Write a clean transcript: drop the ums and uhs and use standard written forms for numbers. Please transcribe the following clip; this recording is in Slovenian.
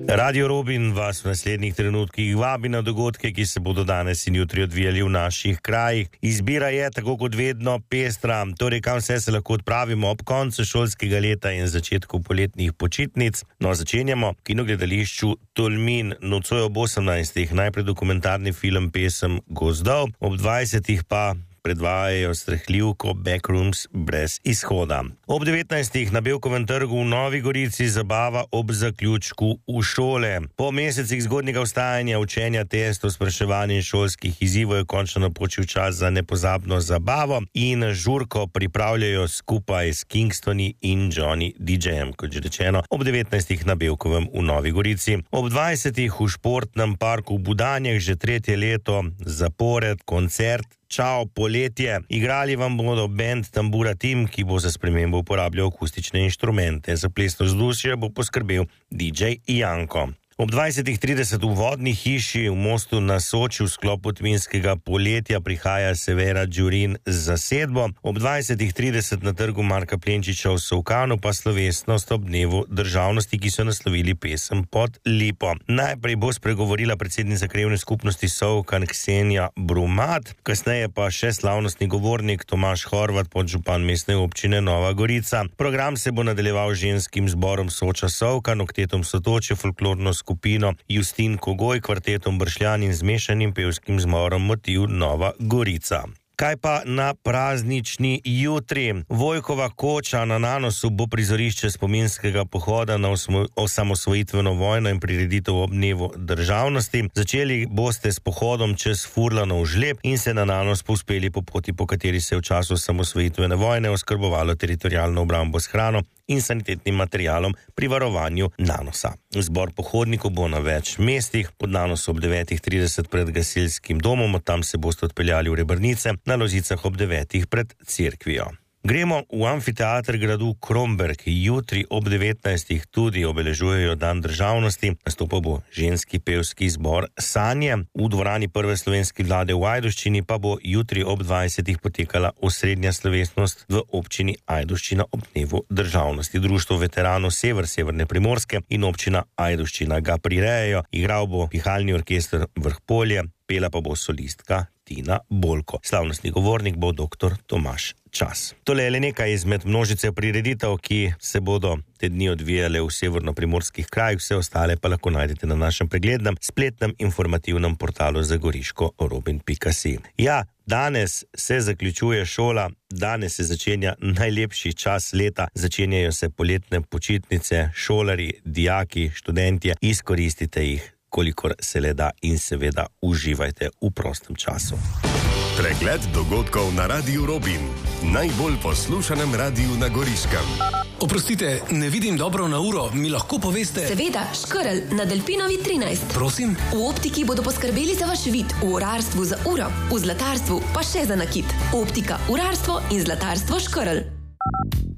Radio Robin vas v naslednjih trenutkih vabi na dogodke, ki se bodo danes in jutri odvijali v naših krajih. Izbira je, tako kot vedno, pestra. Torej, kam vse se lahko odpravimo ob koncu šolskega leta in začetku poletnih počitnic. No, začenjamo v kinogledališču Tolmin. Nocoj ob 18. najprej dokumentarni film Pesem gozdov, ob 20. pa predvajajo strahljivko Backrooms brez izhoda. Ob 19. na Bevkovem trgu v Novi Gorici zabava ob zaključku v šole. Po mesecih zgodnjega vstajanja, učenja, testov, spraševanja in šolskih izzivov je končno napočil čas za nepozabno zabavo in žurko pripravljajo skupaj s Kingstoni in Johnny DJ-jem, kot že rečeno, ob 19. na Bevkovem v Novi Gorici. Ob 20. v športnem parku v Budanjah že tretje leto zapored koncert Čao poletje. Igrali vam bodo band Tambura Team, ki bo za spremembo uporabljal akustične inštrumente. Za plesno vzdušje bo poskrbel DJ Janko. Ob 20.30 v vodni hiši v Mostu na Soči v sklopu tvinskega poletja prihaja Severa Đurin z zasedbo. Ob 20.30 na trgu Marka Plenčiča v Solkanu pa slovesnost ob dnevu državnosti, ki so naslovili pesem Pod lipo. Najprej bo spregovorila predsednica krajevne skupnosti Solkan Ksenija Brumat, kasneje pa še slavnostni govornik Tomaž Horvat, podžupan mestne občine Nova Gorica. Program se bo nadaljeval ženskim zborom Soča Solkan, oktetom Sotoče, folklorno skupino Justin Kogoj, kvartetom Bršljan in zmešanim pevskim zborom Motiv Nova Gorica. Kaj pa na praznični jutri? Vojkova koča na Nanosu bo prizorišče spominskega pohoda na osamosvojitveno vojno in prireditev ob dnevu državnosti. Začeli boste s pohodom čez Furlanov žleb in se na Nanos povzpeli po poti, po kateri se je v času osamosvojitvene vojne oskrbovalo teritorialno obrambo s hrano in sanitetnim materialom pri varovanju Nanosa. Zbor pohodnikov bo na več mestih, pod Nanosom ob 9.30 pred gasilskim domom, od tam se boste odpeljali v Rebrnice, na Lozicah ob 9. pred cerkvijo. Gremo v amfiteater gradu Kromberk. Jutri ob 19. tudi obeležujejo dan državnosti. Nastopal bo ženski pevski zbor Sanje. V dvorani prve slovenske vlade v Ajdovščini pa bo jutri ob 20. potekala osrednja slovesnost v občini Ajdovščina ob dnevu državnosti. Društvo veteranov Severne Primorske in občina Ajdovščina ga prirejajo. Igral bo pihalni orkester Vrhpolje, pela pa bo solistka Tina Bolko. Slavnostni govornik bo dr. Tomaž Čas. Tole je le nekaj izmed množice prireditev, ki se bodo te dni odvijale v severno-primorskih krajih, vse ostale pa lahko najdete na našem preglednem spletnem informativnem portalu za Goriško robin.si. Ja, danes se zaključuje šola, danes se začenja najlepši čas leta, začenjajo se poletne počitnice, šolarji, dijaki, študentje, izkoristite jih, kolikor se le da in seveda uživajte v prostem času. Pregled dogodkov na Radiu Robin, najbolj poslušanem radiju na Goriškem. Oprostite, ne vidim dobro na uro, mi lahko poveste? Seveda, Škrl na Delpinovi 13. Prosim? V optiki bodo poskrbeli za vaš vid, v urarstvu za uro, v zlatarstvu pa še za nakit. Optika, urarstvo in zlatarstvo Škrl.